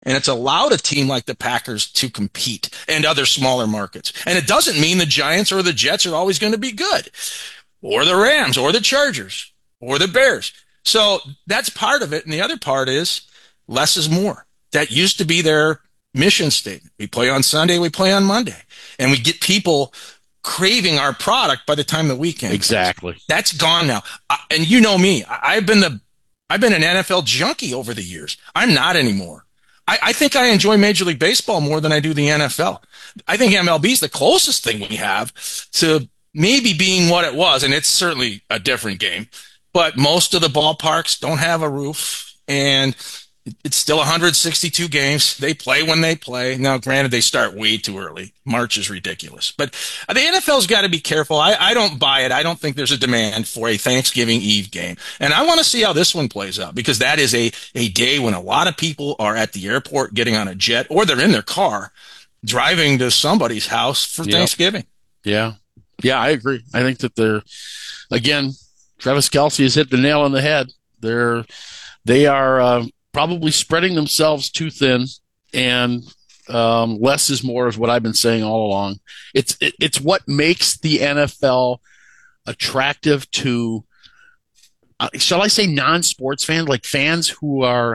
And it's allowed a team like the Packers to compete and other smaller markets. And it doesn't mean the Giants or the Jets are always going to be good, or the Rams or the Chargers or the Bears. So that's part of it. And the other part is less is more. That used to be their mission statement. We play on Sunday, we play on Monday. And we get people craving our product by the time the weekend comes. Exactly. That's gone now. And you know me, I've been an NFL junkie over the years. I'm not anymore. I think I enjoy Major League Baseball more than I do the NFL. I think MLB is the closest thing we have to maybe being what it was, and it's certainly a different game. But most of the ballparks don't have a roof, and it's still 162 games. They play when they play. Now, granted, they start way too early. March is ridiculous. But the NFL's got to be careful. I don't buy it. I don't think there's a demand for a Thanksgiving Eve game. And I want to see how this one plays out, because that is a day when a lot of people are at the airport getting on a jet, or they're in their car driving to somebody's house for Thanksgiving. Yeah. Yeah, I agree. I think that again, Travis Kelce has hit the nail on the head. They are probably spreading themselves too thin, and less is more is what I've been saying all along. It's what makes the NFL attractive to, shall I say, non-sports fans, like fans who are,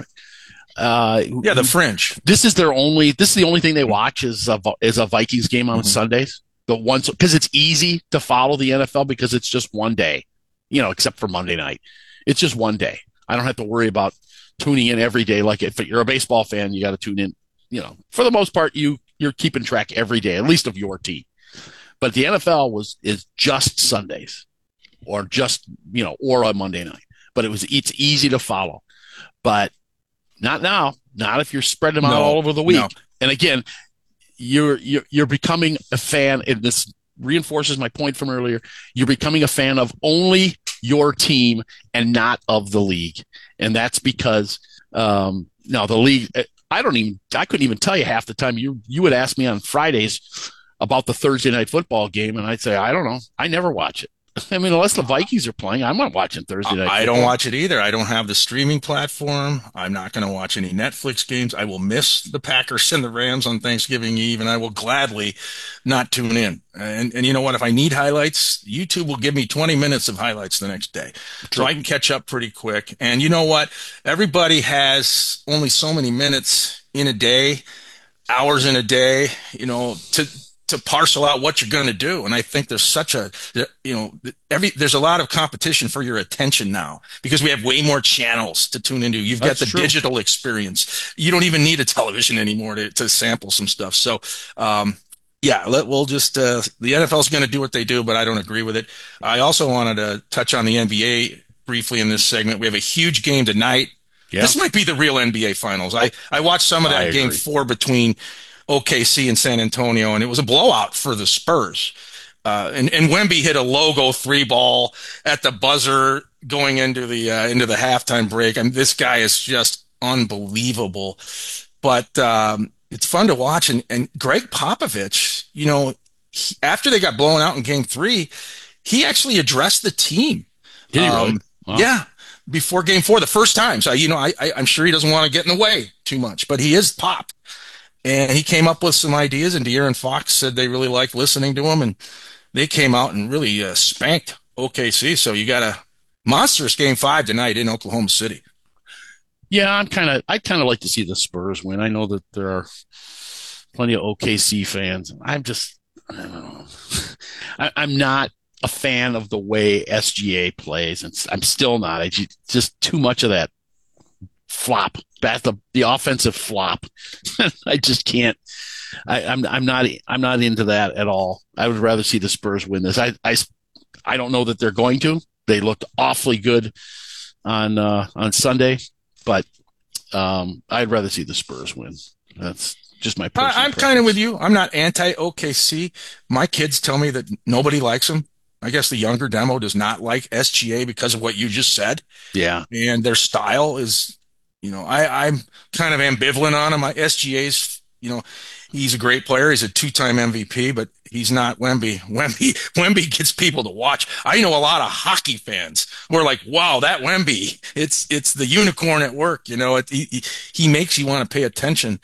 the fringe. This is the only thing they watch is a Vikings game on Sundays. Because it's easy to follow the NFL because it's just one day, except for Monday night. It's just one day. I don't have to worry about tuning in every day. Like if you're a baseball fan, you got to tune in. For the most part, you're keeping track every day, at least of your team. But the NFL is just Sundays, or just or on Monday night. But it's easy to follow, but not now. Not if you're spreading them out all over the week. No. And again, you're becoming a fan, and this reinforces my point from earlier. You're becoming a fan of only your team and not of the league. And that's because the league, I couldn't even tell you half the time. You would ask me on Fridays about the Thursday night football game, and I'd say, I don't know. I never watch it. I mean, unless the Vikings are playing, I'm not watching Thursday night football. I don't watch it either. I don't have the streaming platform. I'm not going to watch any Netflix games. I will miss the Packers and the Rams on Thanksgiving Eve, and I will gladly not tune in. And you know what? If I need highlights, YouTube will give me 20 minutes of highlights the next day. True. So I can catch up pretty quick. And you know what? Everybody has only so many minutes in a day, hours in a day, to parcel out what you're going to do. And I think there's there's a lot of competition for your attention now, because we have way more channels to tune into. You've got the digital experience. You don't even need a television anymore to sample some stuff. So, we'll just, the NFL is going to do what they do, but I don't agree with it. I also wanted to touch on the NBA briefly in this segment. We have a huge game tonight. Yeah. This might be the real NBA finals. I watched some of that game 4 between OKC and San Antonio, and it was a blowout for the Spurs. And Wemby hit a logo 3-ball at the buzzer going into the halftime break. I mean, this guy is just unbelievable. But it's fun to watch. And Greg Popovich, after they got blown out in Game 3, he actually addressed the team. Did he really? Wow. Yeah. Before Game 4, the first time. So, I'm sure he doesn't want to get in the way too much, but he is Pop. And he came up with some ideas, and De'Aaron Fox said they really liked listening to him, and they came out and really spanked OKC. So you got a monstrous Game 5 tonight in Oklahoma City. Yeah, I'd kind of like to see the Spurs win. I know that there are plenty of OKC fans. I don't know. I'm not a fan of the way SGA plays, and I'm still not. Just too much of that flop. The offensive flop. I just can't. I'm not into that at all. I would rather see the Spurs win this. I don't know that they're going to. They looked awfully good on Sunday, but I'd rather see the Spurs win. That's just my personal I'm kind of with you. I'm not anti-OKC. My kids tell me that nobody likes them. I guess the younger demo does not like SGA because of what you just said. Yeah. And their style is, I'm kind of ambivalent on them. SGA's, he's a great player. He's a two-time MVP, but he's not Wemby. Wemby gets people to watch. I know a lot of hockey fans who are like, "Wow, that Wemby! It's the unicorn at work." He makes you want to pay attention